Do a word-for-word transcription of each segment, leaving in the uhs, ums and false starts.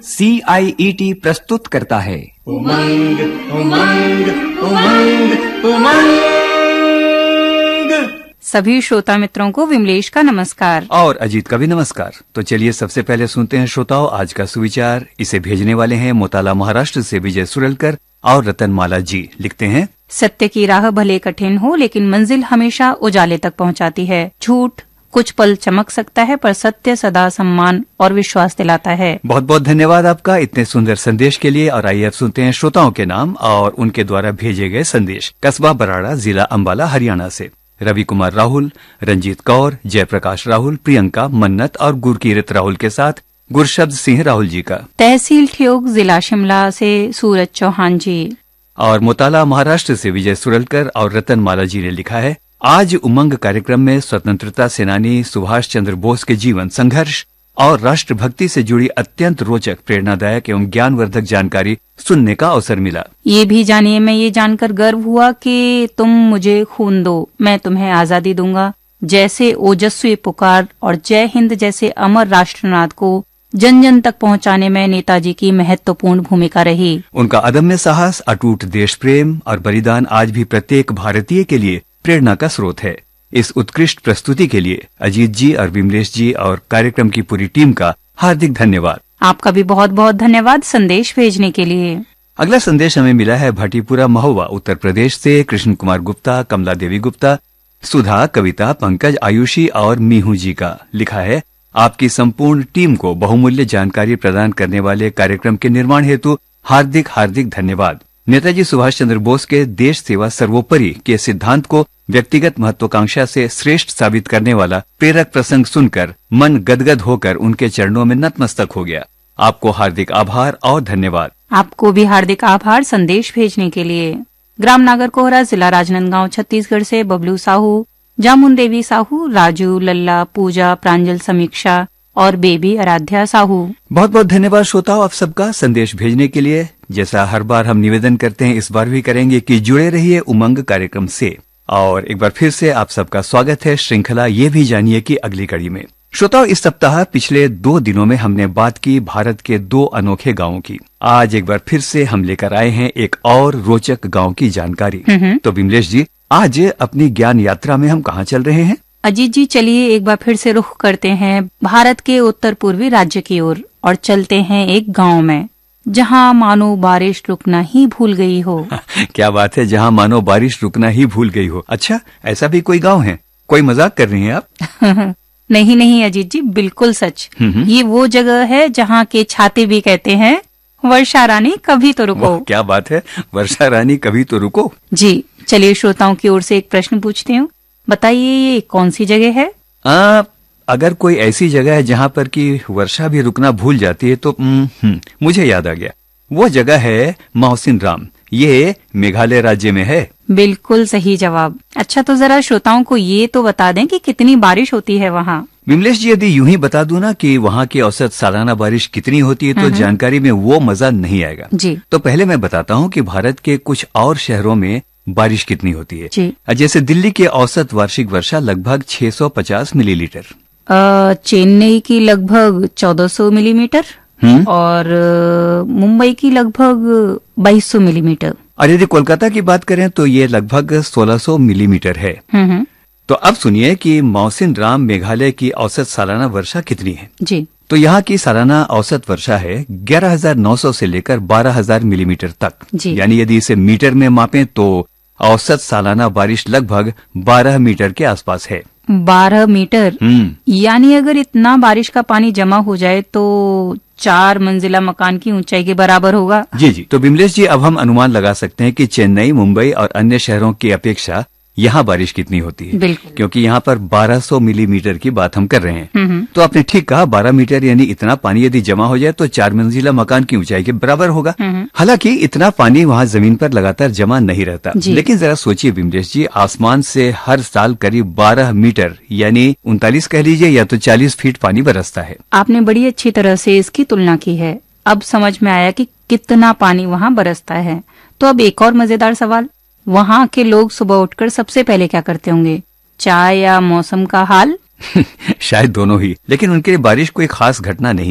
सी आई E T प्रस्तुत करता है उमंग उमंग उमंग उमंग। सभी श्रोता मित्रों को विमलेश का नमस्कार और अजीत का भी नमस्कार। तो चलिए सबसे पहले सुनते हैं श्रोताओं आज का सुविचार। इसे भेजने वाले हैं मोताला महाराष्ट्र से विजय सुरलकर और रतनमाला जी। लिखते हैं, सत्य की राह भले कठिन हो लेकिन मंजिल हमेशा उजाले तक पहुंचाती है। झूठ कुछ पल चमक सकता है पर सत्य सदा सम्मान और विश्वास दिलाता है। बहुत बहुत धन्यवाद आपका इतने सुंदर संदेश के लिए। और आइए अब सुनते हैं श्रोताओं के नाम और उनके द्वारा भेजे गए संदेश। कस्बा बराड़ा, जिला अंबाला, हरियाणा से रवि कुमार राहुल, रंजीत कौर, जयप्रकाश राहुल, प्रियंका, मन्नत और गुरकीरत राहुल के साथ गुरशब्द सिंह राहुल जी का। तहसील ठियोग, जिला शिमला से सूरज चौहान जी। और मोताला महाराष्ट्र से विजय सुरलकर और रतनमाला जी ने लिखा है, आज उमंग कार्यक्रम में स्वतंत्रता सेनानी सुभाष चंद्र बोस के जीवन, संघर्ष और राष्ट्रभक्ति से जुड़ी अत्यंत रोचक, प्रेरणादायक एवं ज्ञानवर्धक जानकारी सुनने का अवसर मिला। ये भी जानिए, मैं ये जानकर गर्व हुआ कि तुम मुझे खून दो, मैं तुम्हें आजादी दूंगा जैसे ओजस्वी पुकार और जय हिंद जैसे अमर राष्ट्रनाद को जन जन तक पहुंचाने में नेताजी की महत्वपूर्ण भूमिका रही। उनका अदम्य साहस, अटूट देश प्रेम और बलिदान आज भी प्रत्येक भारतीय के लिए प्रेरणा का स्रोत है। इस उत्कृष्ट प्रस्तुति के लिए अजीत जी और विमलेश जी और कार्यक्रम की पूरी टीम का हार्दिक धन्यवाद। आपका भी बहुत बहुत धन्यवाद संदेश भेजने के लिए। अगला संदेश हमें मिला है भाटीपुरा, महुआ, उत्तर प्रदेश से कृष्ण कुमार गुप्ता, कमला देवी गुप्ता, सुधा, कविता, पंकज, आयुषी और मीहू जी का। लिखा है, आपकी संपूर्ण टीम को बहुमूल्य जानकारी प्रदान करने वाले कार्यक्रम के निर्माण हेतु हार्दिक हार्दिक धन्यवाद। नेताजी सुभाष चंद्र बोस के देश सेवा सर्वोपरि के सिद्धांत को व्यक्तिगत महत्वाकांक्षा से श्रेष्ठ साबित करने वाला प्रेरक प्रसंग सुनकर मन गदगद होकर उनके चरणों में नतमस्तक हो गया। आपको हार्दिक आभार और धन्यवाद। आपको भी हार्दिक आभार संदेश भेजने के लिए। ग्राम नागर कोहरा, जिला राजनांदगांव, छत्तीसगढ़ से बबलू साहू, जामुन देवी साहू, राजू, लल्ला, पूजा, प्रांजल, समीक्षा और बेबी आराध्या साहू। बहुत बहुत धन्यवाद श्रोताओं आप सबका संदेश भेजने के लिए। जैसा हर बार हम निवेदन करते हैं, इस बार भी करेंगे कि जुड़े रहिए उमंग कार्यक्रम से। और एक बार फिर से आप सबका स्वागत है श्रृंखला ये भी जानिए की अगली कड़ी में। श्रोताओं, इस सप्ताह पिछले दो दिनों में हमने बात की भारत के दो अनोखे गांवों की। आज एक बार फिर से हम लेकर आए हैं एक और रोचक गांव की जानकारी। तो विमलेश जी, आज अपनी ज्ञान यात्रा में हम कहाँ चल रहे हैं? अजीत जी, चलिए एक बार फिर से रुख करते हैं भारत के उत्तर पूर्वी राज्य की ओर और चलते हैं एक गांव में जहां मानो बारिश रुकना ही भूल गई हो। क्या बात है, जहां मानो बारिश रुकना ही भूल गई हो। अच्छा, ऐसा भी कोई गांव है? कोई मजाक कर रही हैं आप? नहीं नहीं अजीत जी, बिल्कुल सच। ये वो जगह है जहां के छाते भी कहते हैं, वर्षा रानी कभी तो रुको। क्या बात है, वर्षा रानी कभी तो रुको। जी, चलिए श्रोताओं की ओर से एक प्रश्न पूछती हूँ, बताइए ये कौन सी जगह है? आ, अगर कोई ऐसी जगह है जहाँ पर की वर्षा भी रुकना भूल जाती है तो मुझे याद आ गया, वो जगह है मौसिन राम। ये मेघालय राज्य में है। बिल्कुल सही जवाब। अच्छा, तो जरा श्रोताओं को ये तो बता दें कि कितनी बारिश होती है वहाँ। विमलेश जी, यदि यूं ही बता दूं ना कि वहाँ की औसत सालाना बारिश कितनी होती है तो जानकारी में वो मजा नहीं आएगा जी। तो पहले मैं बताता हूँ कि भारत के कुछ और शहरों में बारिश कितनी होती है जी। जैसे दिल्ली की औसत वार्षिक वर्षा लगभग छह सौ पचास मिलीलीटर, चेन्नई की लगभग चौदह सौ मिलीमीटर और मुंबई की लगभग बाईस सौ मिलीमीटर। और यदि कोलकाता की बात करें तो ये लगभग सोलह सौ मिलीमीटर है। तो अब सुनिए कि मौसिन राम मेघालय की औसत सालाना वर्षा कितनी है जी। तो यहाँ की सालाना औसत वर्षा है ग्यारह हजार नौ सौ से लेकर बारह हजार मिलीमीटर तक। यानी यदि इसे मीटर में मापें तो औसत सालाना बारिश लगभग बारह मीटर के आसपास है। बारह मीटर, यानी अगर इतना बारिश का पानी जमा हो जाए तो चार मंजिला मकान की ऊंचाई के बराबर होगा। जी जी। तो विमलेश जी, अब हम अनुमान लगा सकते हैं कि चेन्नई, मुंबई और अन्य शहरों की अपेक्षा यहाँ बारिश कितनी होती है। बिल्कुल। क्योंकि यहाँ पर बारह सौ मिलीमीटर की बात हम कर रहे हैं। तो आपने ठीक कहा, बारह मीटर यानी इतना पानी यदि जमा हो जाए तो चार मंजिला मकान की ऊंचाई के बराबर होगा। हालांकि इतना पानी वहाँ जमीन पर लगातार जमा नहीं रहता, लेकिन जरा सोचिए विमलेश जी, आसमान से हर साल करीब बारह मीटर यानी उनतालीस कह लीजिए या तो चालीस फीट पानी बरसता है। आपने बड़ी अच्छी तरह से इसकी तुलना की है, अब समझ में आया कि कितना पानी वहाँ बरसता है। तो अब एक और मजेदार सवाल, वहाँ के लोग सुबह उठकर सबसे पहले क्या करते होंगे? चाय या मौसम का हाल? शायद दोनों ही, लेकिन उनके लिए बारिश कोई खास घटना नहीं है।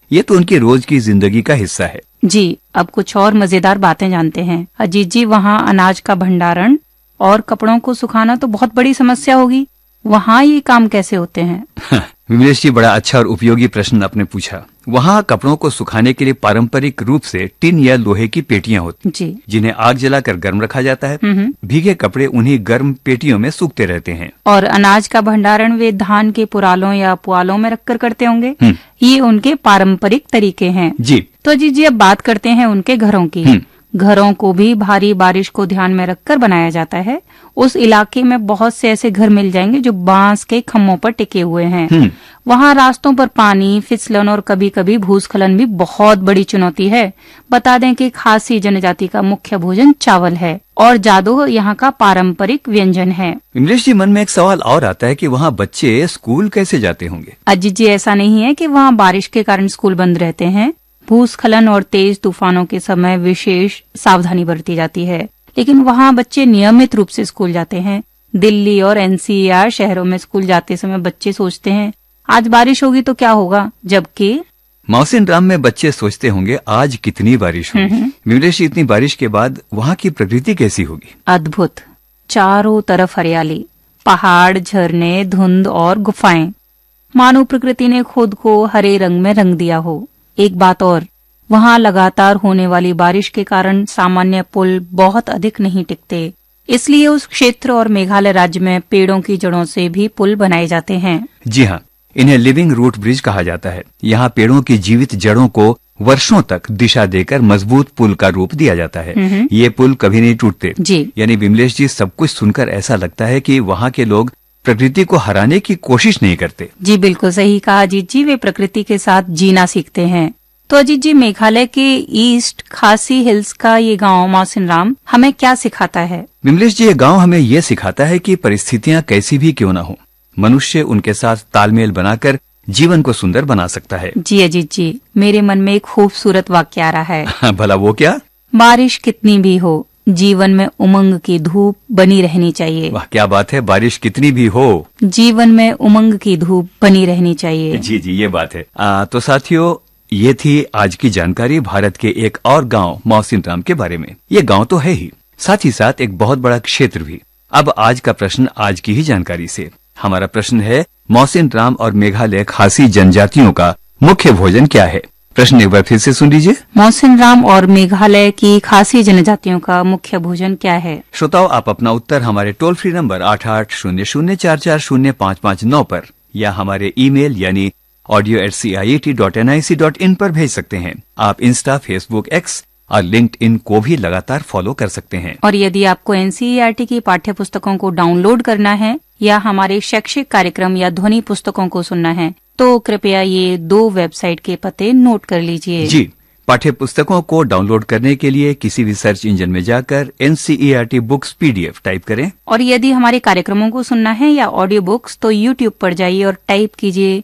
ये तो उनकी रोज की जिंदगी का हिस्सा है। जी, अब कुछ और मजेदार बातें जानते हैं। अजीत जी, वहाँ अनाज का भंडारण और कपड़ों को सुखाना तो बहुत बड़ी समस्या होगी, वहाँ ये काम कैसे होते हैं? विमलेश जी, बड़ा अच्छा और उपयोगी प्रश्न आपने पूछा। वहाँ कपड़ों को सुखाने के लिए पारंपरिक रूप से टिन या लोहे की पेटियां होती, जी, जिन्हें आग जलाकर गर्म रखा जाता है। हम्म। भीगे कपड़े उन्हीं गर्म पेटियों में सूखते रहते हैं। और अनाज का भंडारण वे धान के पुरालों या पुआलों में रखकर करते होंगे। ये उनके पारंपरिक तरीके हैं। जी, तो जी जी अब बात करते हैं उनके घरों की। घरों को भी भारी बारिश को ध्यान में रखकर बनाया जाता है। उस इलाके में बहुत से ऐसे घर मिल जाएंगे जो बांस के खम्भों पर टिके हुए हैं। वहाँ रास्तों पर पानी, फिसलन और कभी कभी भूस्खलन भी बहुत बड़ी चुनौती है। बता दें कि खासी जनजाति का मुख्य भोजन चावल है और जादू यहाँ का पारंपरिक व्यंजन है। इंग्लिश जी, मन में एक सवाल और आता है कि वहाँ बच्चे स्कूल कैसे जाते होंगे? अजीत जी, ऐसा नहीं है कि वहाँ बारिश के कारण स्कूल बंद रहते हैं। भूस्खलन और तेज तूफानों के समय विशेष सावधानी बरती जाती है, लेकिन वहाँ बच्चे नियमित रूप से स्कूल जाते हैं। दिल्ली और एनसीआर शहरों में स्कूल जाते समय बच्चे सोचते हैं आज बारिश होगी तो क्या होगा, जबकि मौसिन राम में बच्चे सोचते होंगे आज कितनी बारिश होगी। विमलेश, इतनी बारिश के बाद वहाँ की प्रकृति कैसी होगी? अद्भुत, चारों तरफ हरियाली, पहाड़, झरने, धुंध और गुफाएं, मानो प्रकृति ने खुद को हरे रंग में रंग दिया हो। एक बात और, वहाँ लगातार होने वाली बारिश के कारण सामान्य पुल बहुत अधिक नहीं टिकते, इसलिए उस क्षेत्र और मेघालय राज्य में पेड़ों की जड़ों से भी पुल बनाए जाते हैं। जी हाँ, इन्हें लिविंग रूट ब्रिज कहा जाता है। यहाँ पेड़ों की जीवित जड़ों को वर्षों तक दिशा देकर मजबूत पुल का रूप दिया जाता है। ये पुल कभी नहीं टूटते। जी, यानी विमलेश जी, सब कुछ सुनकर ऐसा लगता है कि वहाँ के लोग प्रकृति को हराने की कोशिश नहीं करते। जी बिल्कुल सही कहा अजीत जी, वे प्रकृति के साथ जीना सीखते हैं। तो अजीत जी, मेघालय के ईस्ट खासी हिल्स का ये गांव मौसिन राम हमें क्या सिखाता है? विमलेश जी, ये गांव हमें ये सिखाता है कि परिस्थितियां कैसी भी क्यों न हो, मनुष्य उनके साथ तालमेल बनाकर जीवन को सुंदर बना सकता है। जी अजीत जी, मेरे मन में एक खूबसूरत वाक्य आ रहा है। भला वो क्या? बारिश कितनी भी हो, जीवन में उमंग की धूप बनी रहनी चाहिए। वाह, क्या बात है। बारिश कितनी भी हो, जीवन में उमंग की धूप बनी रहनी चाहिए। जी जी, ये बात है। आ, तो साथियों, ये थी आज की जानकारी भारत के एक और गांव मौसिन राम के बारे में। ये गांव तो है ही, साथ ही साथ एक बहुत बड़ा क्षेत्र भी। अब आज का प्रश्न आज की ही जानकारी से। हमारा प्रश्न है, मौसिन राम और मेघालय खासी जनजातियों का मुख्य भोजन क्या है? प्रश्न एक बार फिर से सुन लीजिए। मौसिन राम और मेघालय की खासी जनजातियों का मुख्य भोजन क्या है? श्रोताओ, आप अपना उत्तर हमारे टोल फ्री नंबर आठ आठ शून्य शून्य चार चार शून्य पाँच पाँच नौ पर या हमारे ईमेल यानी audio eight C I A T dot N I C dot in पर भेज सकते हैं। आप इंस्टा, फेसबुक, एक्स और लिंक्डइन को भी लगातार फॉलो कर सकते हैं। और यदि आपको एनसीईआरटी की पाठ्य पुस्तकों को डाउनलोड करना है या हमारे शैक्षिक कार्यक्रम या ध्वनि पुस्तकों को सुनना है तो कृपया ये दो वेबसाइट के पते नोट कर लीजिए। जी, पाठ्य पुस्तकों को डाउनलोड करने के लिए किसी भी सर्च इंजन में जाकर एनसीईआरटी बुक्स पीडीएफ टाइप करें। और यदि हमारे कार्यक्रमों को सुनना है या ऑडियो बुक्स तो यूट्यूब पर जाइए और टाइप कीजिए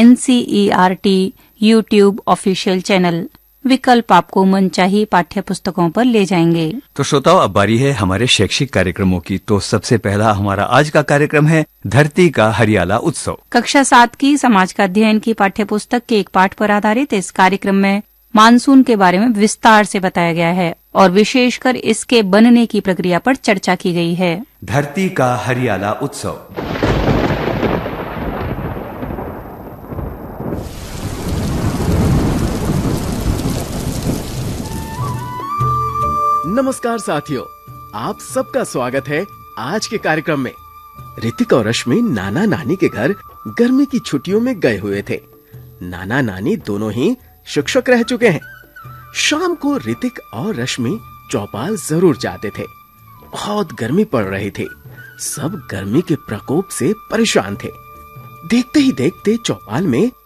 एनसीईआरटी यूट्यूब ऑफिशियल चैनल। विकल्प आपको मनचाही पाठ्य पुस्तकों पर ले जाएंगे। तो श्रोताओ, अब बारी है हमारे शैक्षिक कार्यक्रमों की। तो सबसे पहला हमारा आज का कार्यक्रम है धरती का हरियाला उत्सव। कक्षा सात की समाज का अध्ययन की पाठ्य पुस्तक के एक पाठ पर आधारित इस कार्यक्रम में मानसून के बारे में विस्तार से बताया गया है और विशेषकर इसके बनने की प्रक्रिया पर चर्चा की गई है। धरती का हरियाला उत्सव। नमस्कार साथियों, आप सबका स्वागत है आज के कार्यक्रम में। ऋतिक और रश्मि नाना नानी के घर गर्मी की छुट्टियों में गए हुए थे। नाना नानी दोनों ही शिक्षक रह चुके हैं। शाम को ऋतिक और रश्मि चौपाल जरूर जाते थे। बहुत गर्मी पड़ रही थी, सब गर्मी के प्रकोप से परेशान थे। देखते ही देखते चौपाल में